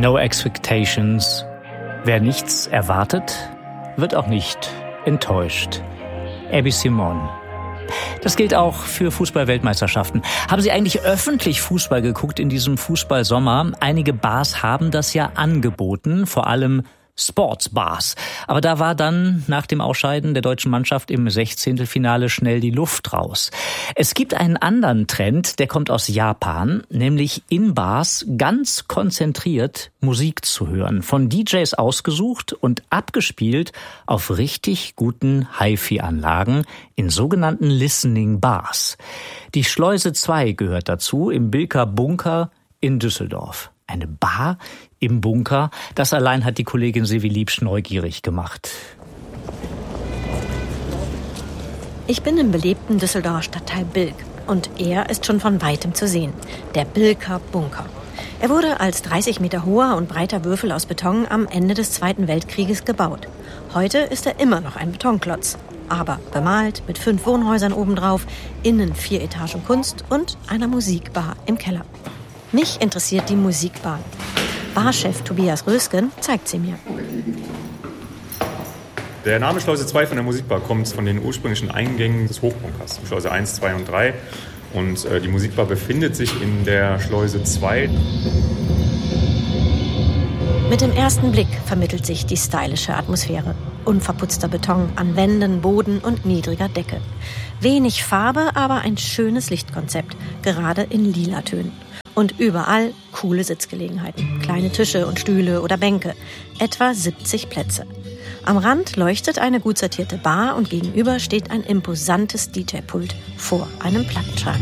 No expectations. Wer nichts erwartet, wird auch nicht enttäuscht. Abby Simone. Das gilt auch für Fußball-Weltmeisterschaften. Haben Sie eigentlich öffentlich Fußball geguckt in diesem Fußballsommer? Einige Bars haben das ja angeboten, vor allem Sportsbars. Aber da war dann nach dem Ausscheiden der deutschen Mannschaft im 16. Finale schnell die Luft raus. Es gibt einen anderen Trend, der kommt aus Japan, nämlich in Bars ganz konzentriert Musik zu hören. Von DJs ausgesucht und abgespielt auf richtig guten HiFi-Anlagen in sogenannten Listening Bars. Die Schleuse 2 gehört dazu im Bilker Bunker in Düsseldorf. Eine Bar im Bunker, das allein hat die Kollegin Silvi Liebsch neugierig gemacht. Ich bin im belebten Düsseldorfer Stadtteil Bilk und er ist schon von weitem zu sehen, der Bilker Bunker. Er wurde als 30 Meter hoher und breiter Würfel aus Beton am Ende des Zweiten Weltkrieges gebaut. Heute ist er immer noch ein Betonklotz, aber bemalt mit 5 Wohnhäusern obendrauf, innen 4 Etagen Kunst und einer Musikbar im Keller. Mich interessiert die Musikbar. Barchef Tobias Rösgen zeigt sie mir. Der Name Schleuse 2 von der Musikbar kommt von den ursprünglichen Eingängen des Hochbunkers, Schleuse 1, 2 und 3. Und die Musikbar befindet sich in der Schleuse 2. Mit dem ersten Blick vermittelt sich die stylische Atmosphäre. Unverputzter Beton an Wänden, Boden und niedriger Decke. Wenig Farbe, aber ein schönes Lichtkonzept, gerade in lila Tönen. Und überall coole Sitzgelegenheiten, kleine Tische und Stühle oder Bänke, etwa 70 Plätze. Am Rand leuchtet eine gut sortierte Bar und gegenüber steht ein imposantes DJ-Pult vor einem Plattenschrank.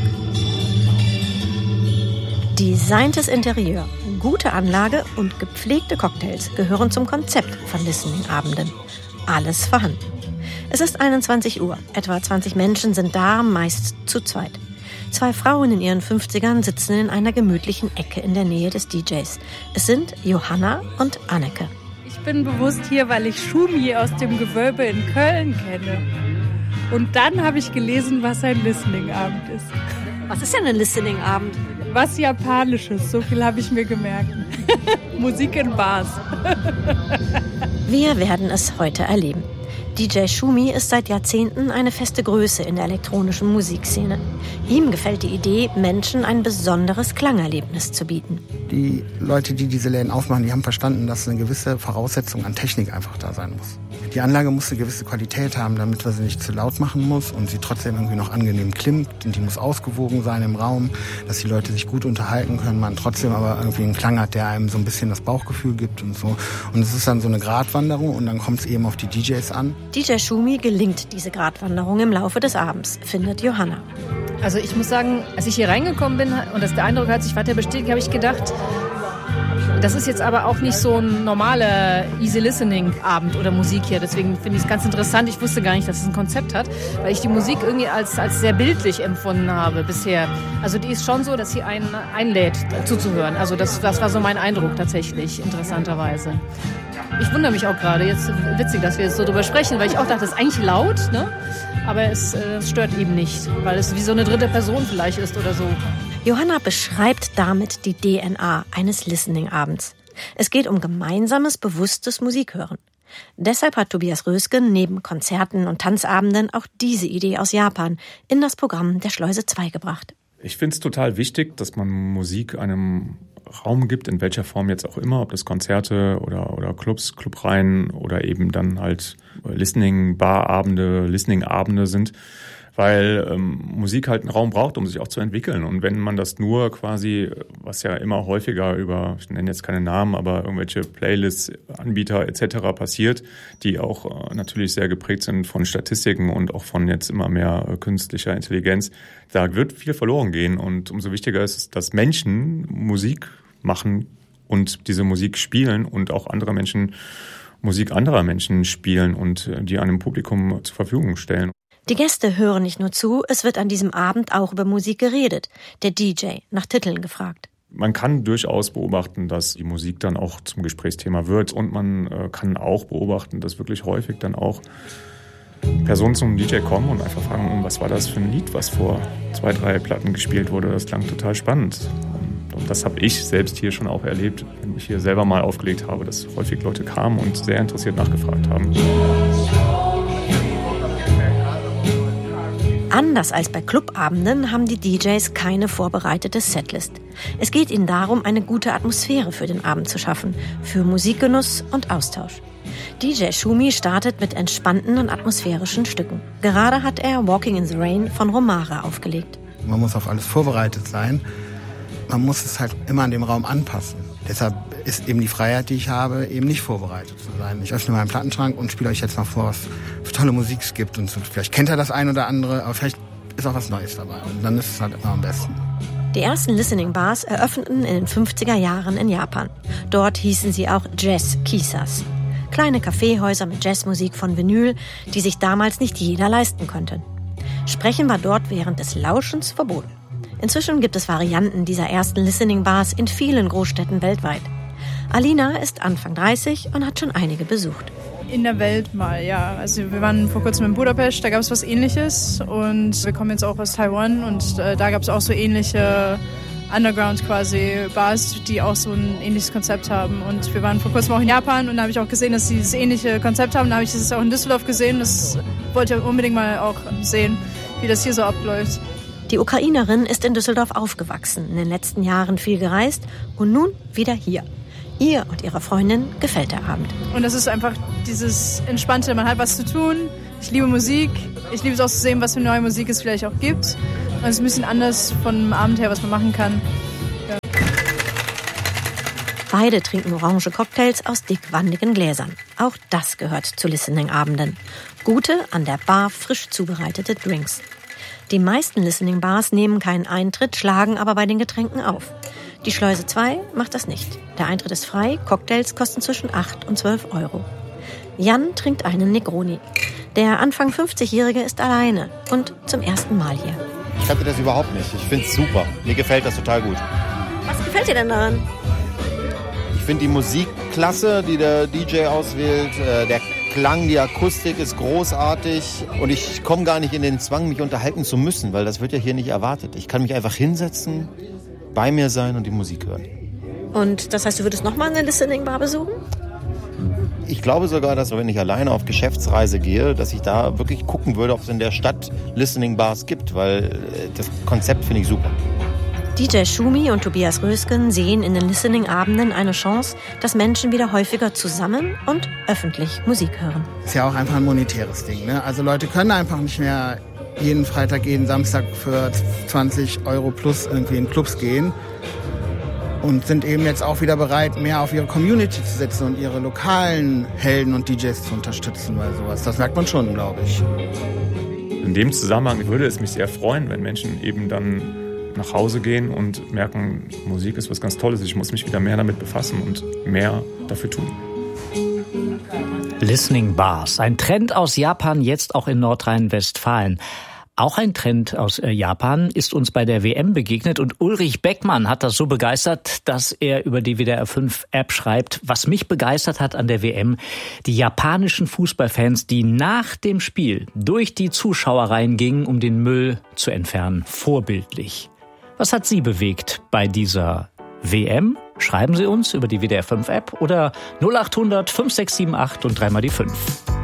Designtes Interieur, gute Anlage und gepflegte Cocktails gehören zum Konzept von Listening-Abenden. Alles vorhanden. Es ist 21 Uhr, etwa 20 Menschen sind da, meist zu zweit. 2 Frauen in ihren 50ern sitzen in einer gemütlichen Ecke in der Nähe des DJs. Es sind Johanna und Anneke. Ich bin bewusst hier, weil ich Schumi aus dem Gewölbe in Köln kenne. Und dann habe ich gelesen, was ein Listening-Abend ist. Was ist denn ein Listening-Abend? Was Japanisches, so viel habe ich mir gemerkt. Musik in Bars. Wir werden es heute erleben. DJ Schumi ist seit Jahrzehnten eine feste Größe in der elektronischen Musikszene. Ihm gefällt die Idee, Menschen ein besonderes Klangerlebnis zu bieten. Die Leute, die diese Läden aufmachen, die haben verstanden, dass eine gewisse Voraussetzung an Technik einfach da sein muss. Die Anlage muss eine gewisse Qualität haben, damit man sie nicht zu laut machen muss und sie trotzdem irgendwie noch angenehm klingt. Und die muss ausgewogen sein im Raum, dass die Leute sich gut unterhalten können, man trotzdem aber irgendwie einen Klang hat, der einem so ein bisschen das Bauchgefühl gibt und so. Und es ist dann so eine Gratwanderung und dann kommt es eben auf die DJs an. DJ Schumi gelingt diese Gratwanderung im Laufe des Abends, findet Johanna. Also ich muss sagen, als ich hier reingekommen bin und der Eindruck hat sich weiter bestätigt, habe ich gedacht, das ist jetzt aber auch nicht so ein normaler Easy-Listening-Abend oder Musik hier. Deswegen finde ich es ganz interessant. Ich wusste gar nicht, dass es ein Konzept hat, weil ich die Musik irgendwie als sehr bildlich empfunden habe bisher. Also die ist schon so, dass sie einen einlädt, zuzuhören. Also das war so mein Eindruck tatsächlich, interessanterweise. Ich wundere mich auch gerade, jetzt witzig, dass wir jetzt so drüber sprechen, weil ich auch dachte, das ist eigentlich laut, ne? Aber es stört eben nicht, weil es wie so eine dritte Person vielleicht ist oder so. Johanna beschreibt damit die DNA eines Listening-Abends. Es geht um gemeinsames, bewusstes Musikhören. Deshalb hat Tobias Rösgen neben Konzerten und Tanzabenden auch diese Idee aus Japan in das Programm der Schleuse 2 gebracht. Ich finde es total wichtig, dass man Musik einem Raum gibt, in welcher Form jetzt auch immer, ob das Konzerte oder Clubs, Clubreihen oder eben dann halt Listening-Barabende, Listening-Abende sind, weil Musik halt einen Raum braucht, um sich auch zu entwickeln. Und wenn man das nur quasi, was ja immer häufiger über, ich nenne jetzt keine Namen, aber irgendwelche Playlists, Anbieter etc. passiert, die auch natürlich sehr geprägt sind von Statistiken und auch von jetzt immer mehr künstlicher Intelligenz, da wird viel verloren gehen. Und umso wichtiger ist es, dass Menschen Musik machen und diese Musik spielen und auch andere Menschen Musik anderer Menschen spielen und die einem Publikum zur Verfügung stellen. Die Gäste hören nicht nur zu, es wird an diesem Abend auch über Musik geredet. Der DJ nach Titeln gefragt. Man kann durchaus beobachten, dass die Musik dann auch zum Gesprächsthema wird. Und man kann auch beobachten, dass wirklich häufig dann auch Personen zum DJ kommen und einfach fragen, was war das für ein Lied, was vor 2, 3 Platten gespielt wurde. Das klang total spannend. Und das habe ich selbst hier schon auch erlebt, wenn ich hier selber mal aufgelegt habe, dass häufig Leute kamen und sehr interessiert nachgefragt haben. Anders als bei Clubabenden haben die DJs keine vorbereitete Setlist. Es geht ihnen darum, eine gute Atmosphäre für den Abend zu schaffen, für Musikgenuss und Austausch. DJ Schumi startet mit entspannten und atmosphärischen Stücken. Gerade hat er Walking in the Rain von Romare aufgelegt. Man muss auf alles vorbereitet sein. Man muss es halt immer an dem Raum anpassen. Deshalb ist eben die Freiheit, die ich habe, eben nicht vorbereitet zu sein. Ich öffne meinen Plattenschrank und spiele euch jetzt mal vor, was für tolle Musik es gibt. Und so. Vielleicht kennt ihr das ein oder andere, aber vielleicht ist auch was Neues dabei. Und dann ist es halt immer am besten. Die ersten Listening Bars eröffneten in den 50er Jahren in Japan. Dort hießen sie auch Jazz-Kisas. Kleine Kaffeehäuser mit Jazzmusik von Vinyl, die sich damals nicht jeder leisten konnte. Sprechen war dort während des Lauschens verboten. Inzwischen gibt es Varianten dieser ersten Listening-Bars in vielen Großstädten weltweit. Alina ist Anfang 30 und hat schon einige besucht. In der Welt mal, ja. Also wir waren vor kurzem in Budapest, da gab es was Ähnliches. Und wir kommen jetzt auch aus Taiwan und da gab es auch so ähnliche Underground quasi Bars, die auch so ein ähnliches Konzept haben. Und wir waren vor kurzem auch in Japan und da habe ich auch gesehen, dass sie dieses ähnliche Konzept haben. Da habe ich das auch in Düsseldorf gesehen. Das wollte ich unbedingt mal auch sehen, wie das hier so abläuft. Die Ukrainerin ist in Düsseldorf aufgewachsen, in den letzten Jahren viel gereist und nun wieder hier. Ihr und ihrer Freundin gefällt der Abend. Und das ist einfach dieses Entspannte, man hat was zu tun. Ich liebe Musik. Ich liebe es auch zu sehen, was für neue Musik es vielleicht auch gibt. Und es ist ein bisschen anders vom Abend her, was man machen kann. Ja. Beide trinken orange Cocktails aus dickwandigen Gläsern. Auch das gehört zu Listening-Abenden. Gute, an der Bar frisch zubereitete Drinks. Die meisten Listening-Bars nehmen keinen Eintritt, schlagen aber bei den Getränken auf. Die Schleuse 2 macht das nicht. Der Eintritt ist frei, Cocktails kosten zwischen 8 und 12 Euro. Jan trinkt einen Negroni. Der Anfang 50-Jährige ist alleine und zum ersten Mal hier. Ich kannte das überhaupt nicht. Ich finde es super. Mir gefällt das total gut. Was gefällt dir denn daran? Ich finde die Musik klasse, die der DJ auswählt. Der Klang, die Akustik ist großartig. Und ich komme gar nicht in den Zwang, mich unterhalten zu müssen, weil das wird ja hier nicht erwartet. Ich kann mich einfach hinsetzen, bei mir sein und die Musik hören. Und das heißt, du würdest nochmal eine Listening-Bar besuchen? Ich glaube sogar, dass wenn ich alleine auf Geschäftsreise gehe, dass ich da wirklich gucken würde, ob es in der Stadt Listening-Bars gibt, weil das Konzept finde ich super. DJ Schumi und Tobias Rösken sehen in den Listening-Abenden eine Chance, dass Menschen wieder häufiger zusammen und öffentlich Musik hören. Ist ja auch einfach ein monetäres Ding, ne? Also Leute können einfach nicht mehr jeden Freitag, jeden Samstag für 20 Euro plus irgendwie in Clubs gehen. Und sind eben jetzt auch wieder bereit, mehr auf ihre Community zu setzen und ihre lokalen Helden und DJs zu unterstützen bei sowas. Das merkt man schon, glaube ich. In dem Zusammenhang würde es mich sehr freuen, wenn Menschen eben dann nach Hause gehen und merken, Musik ist was ganz Tolles. Ich muss mich wieder mehr damit befassen und mehr dafür tun. Listening Bars, ein Trend aus Japan, jetzt auch in Nordrhein-Westfalen. Auch ein Trend aus Japan ist uns bei der WM begegnet und Ulrich Beckmann hat das so begeistert, dass er über die WDR 5 App schreibt, was mich begeistert hat an der WM, die japanischen Fußballfans, die nach dem Spiel durch die Zuschauerreihen gingen, um den Müll zu entfernen. Vorbildlich. Was hat Sie bewegt bei dieser WM? Schreiben Sie uns über die WDR 5 App oder 0800 5678 und 3 mal die 5.